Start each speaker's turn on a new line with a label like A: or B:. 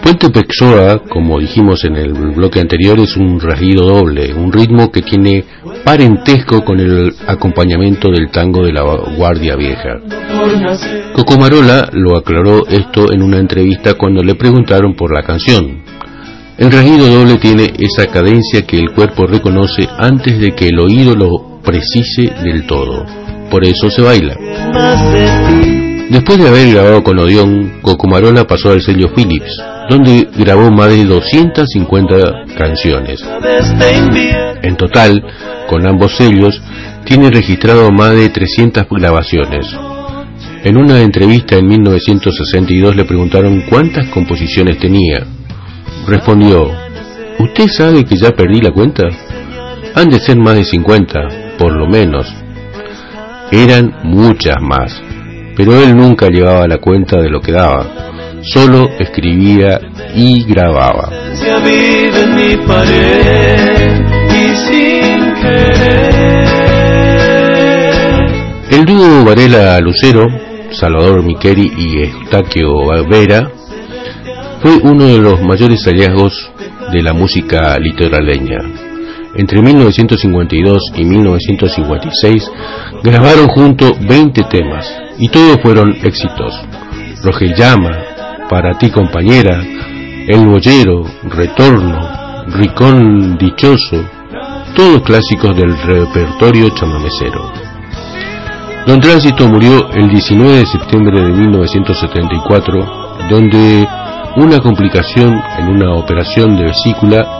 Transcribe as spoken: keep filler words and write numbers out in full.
A: Puente Pessoa, como dijimos en el bloque anterior, es un rasguido doble, un ritmo que tiene parentesco con el acompañamiento del tango de la Guardia Vieja. Coco Marola lo aclaró esto en una entrevista cuando le preguntaron por la canción. El rasguido doble tiene esa cadencia que el cuerpo reconoce antes de que el oído lo precise del todo, por eso se baila. Después de haber grabado con Odeón, Coco Marola pasó al sello Philips, donde grabó más de doscientas cincuenta canciones. En total, con ambos sellos, tiene registrado más de trescientas grabaciones. En una entrevista en mil novecientos sesenta y dos le preguntaron cuántas composiciones tenía. Respondió: ¿usted sabe que ya perdí la cuenta? Han de ser más de cincuenta, por lo menos. Eran muchas más, pero él nunca llevaba la cuenta de lo que daba. Solo escribía y grababa. El dúo Varela-Lucero, Salvador Micheli y Eustaquio Vera, fue uno de los mayores hallazgos de la música litoraleña. Entre mil novecientos cincuenta y dos y mil novecientos cincuenta y seis grabaron juntos veinte temas y todos fueron éxitos. Rogel Llama, Para ti compañera, El Boyero, Retorno, Ricón Dichoso, todos clásicos del repertorio chamamecero. Don Tránsito murió el diecinueve de septiembre de mil novecientos setenta y cuatro, donde una complicación en una operación de vesícula